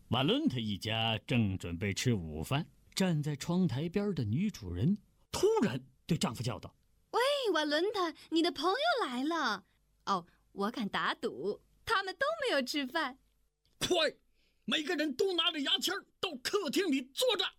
瓦伦特一家正准备吃午饭，站在窗台边的女主人突然对丈夫叫道：“ 喂，瓦伦特，你的朋友来了。哦，我敢打赌，他们都没有吃饭。 快，每个人都拿着牙签到客厅里坐着。”